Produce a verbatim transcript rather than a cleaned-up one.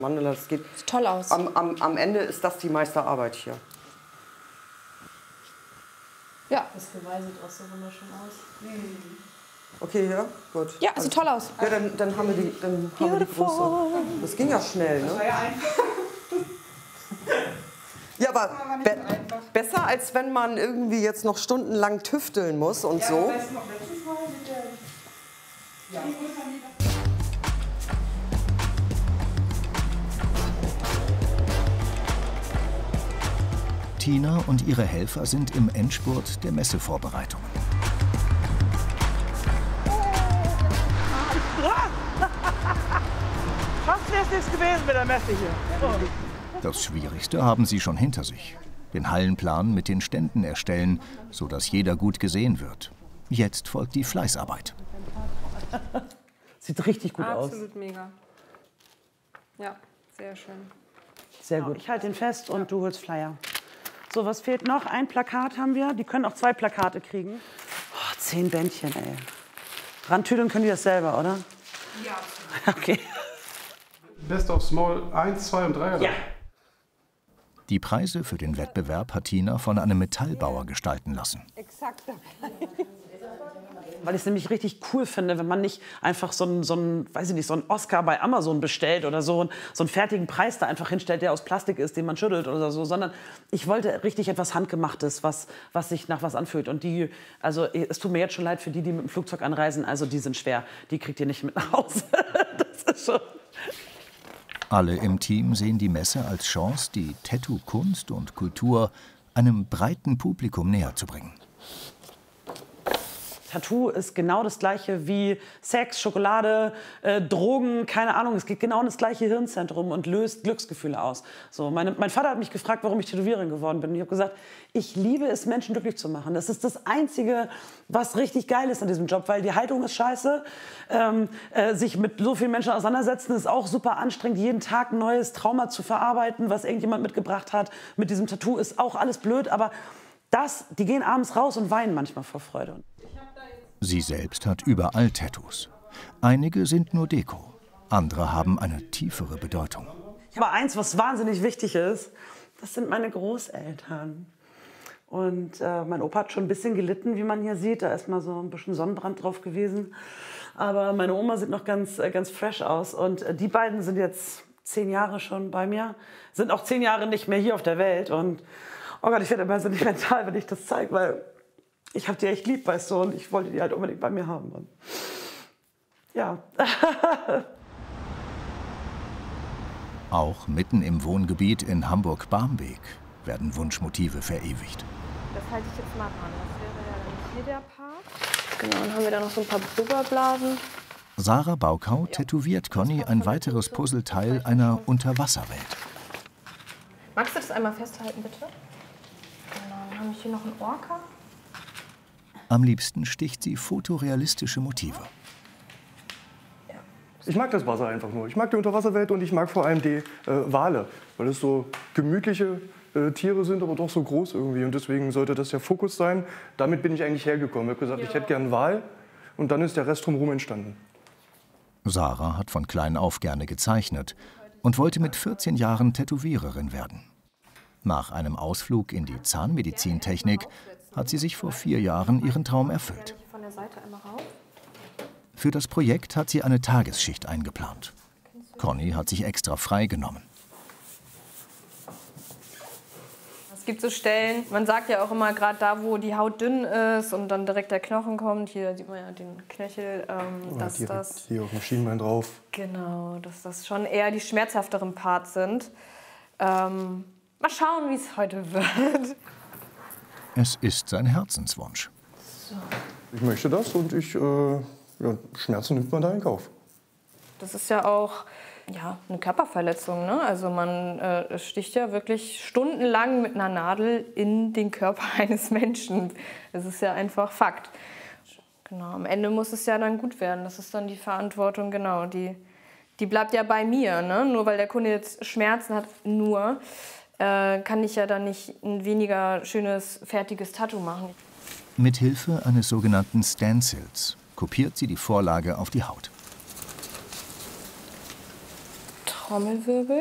Mandela, das geht sieht toll aus. Am, am, am Ende ist das die meiste Arbeit hier. Ja. Das Geweih sieht auch so wunderschön aus. Mhm. Okay, ja, gut. Ja, sieht also, toll aus. Ja, dann, dann haben wir die, dann haben wir die große. Das ging ja schnell, ne? Das war ja einfach. Ja, aber be besser, als wenn man irgendwie jetzt noch stundenlang tüfteln muss und ja, so. Ja, noch letztes Mal mit der... Ja. Tina und ihre Helfer sind im Endspurt der Messevorbereitungen. Fast wäre es nichts gewesen mit der Messe hier. Das Schwierigste haben sie schon hinter sich. Den Hallenplan mit den Ständen erstellen, sodass jeder gut gesehen wird. Jetzt folgt die Fleißarbeit. Sieht richtig gut Absolut aus. Absolut mega. Ja, sehr schön. Sehr gut. Ich halte den fest und du holst Flyer. So, was fehlt noch? Ein Plakat haben wir. Die können auch zwei Plakate kriegen. Oh, zehn Bändchen, ey. Randtüdeln können die das selber, oder? Ja. Okay. Best of Small eins, zwei und drei, oder? Ja. Die Preise für den Wettbewerb hat Tina von einem Metallbauer gestalten lassen. Exakt. Weil ich es nämlich richtig cool finde, wenn man nicht einfach so einen, so einen, weiß ich nicht, so einen Oscar bei Amazon bestellt oder so, so einen fertigen Preis da einfach hinstellt, der aus Plastik ist, den man schüttelt oder so, sondern ich wollte richtig etwas Handgemachtes, was, was sich nach was anfühlt. Und die, also es tut mir jetzt schon leid für die, die mit dem Flugzeug anreisen, also die sind schwer, die kriegt ihr nicht mit nach Hause. Das ist schon... Alle im Team sehen die Messe als Chance, die Tattoo-Kunst und Kultur einem breiten Publikum näher zu bringen. Tattoo ist genau das Gleiche wie Sex, Schokolade, äh, Drogen, keine Ahnung. Es geht genau in das gleiche Hirnzentrum und löst Glücksgefühle aus. So, meine, mein Vater hat mich gefragt, warum ich Tätowiererin geworden bin. Und ich habe gesagt, ich liebe es, Menschen glücklich zu machen. Das ist das Einzige, was richtig geil ist an diesem Job, weil die Haltung ist scheiße. Ähm, äh, sich mit so vielen Menschen auseinandersetzen ist auch super anstrengend. Jeden Tag ein neues Trauma zu verarbeiten, was irgendjemand mitgebracht hat. Mit diesem Tattoo ist auch alles blöd, aber das, die gehen abends raus und weinen manchmal vor Freude. Sie selbst hat überall Tattoos. Einige sind nur Deko, andere haben eine tiefere Bedeutung. Aber eins, was wahnsinnig wichtig ist, das sind meine Großeltern. Und äh, mein Opa hat schon ein bisschen gelitten, wie man hier sieht. Da ist mal so ein bisschen Sonnenbrand drauf gewesen. Aber meine Oma sieht noch ganz, äh, ganz fresh aus. Und äh, die beiden sind jetzt zehn Jahre schon bei mir, sind auch zehn Jahre nicht mehr hier auf der Welt. Und oh Gott, ich werde immer sentimental, wenn ich das zeige, weil ich habe die echt lieb, weißt du, und ich wollte die halt unbedingt bei mir haben. Und ja. Auch mitten im Wohngebiet in Hamburg-Barmbek werden Wunschmotive verewigt. Das halte ich jetzt mal ran. Das wäre ja dann hier der Part. Genau, dann haben wir da noch so ein paar Blubberblasen. Sarah Baukau tätowiert Conny ein weiteres Puzzleteil einer Unterwasserwelt. Magst du das einmal festhalten, bitte? Genau, dann habe ich hier noch einen Orca. Am liebsten sticht sie fotorealistische Motive. Ich mag das Wasser einfach nur. Ich mag die Unterwasserwelt und ich mag vor allem die äh, Wale, weil es so gemütliche äh, Tiere sind, aber doch so groß irgendwie. Und deswegen sollte das der Fokus sein. Damit bin ich eigentlich hergekommen. Ich habe gesagt, ich hätte gern einen Wal und dann ist der Rest drumherum entstanden. Sarah hat von klein auf gerne gezeichnet und wollte mit vierzehn Jahren Tätowiererin werden. Nach einem Ausflug in die Zahnmedizintechnik hat sie sich vor vier Jahren ihren Traum erfüllt. Für das Projekt hat sie eine Tagesschicht eingeplant. Conny hat sich extra frei genommen. Es gibt so Stellen, man sagt ja auch immer, gerade da, wo die Haut dünn ist und dann direkt der Knochen kommt, hier sieht man ja den Knöchel, ähm, dass das hier auf dem Schienbein drauf. Genau, dass das schon eher die schmerzhafteren Parts sind. Ähm, mal schauen, wie es heute wird. Es ist sein Herzenswunsch. So. Ich möchte das und ich, äh, ja, Schmerzen nimmt man da in Kauf. Das ist ja auch ja, eine Körperverletzung, ne? Also man äh, sticht ja wirklich stundenlang mit einer Nadel in den Körper eines Menschen. Das ist ja einfach Fakt. Genau, am Ende muss es ja dann gut werden. Das ist dann die Verantwortung, genau. Die, die bleibt ja bei mir, ne? Nur weil der Kunde jetzt Schmerzen hat, nur äh, kann ich ja dann nicht ein weniger schönes, fertiges Tattoo machen. Mit Hilfe eines sogenannten Stencils kopiert sie die Vorlage auf die Haut. Trommelwirbel.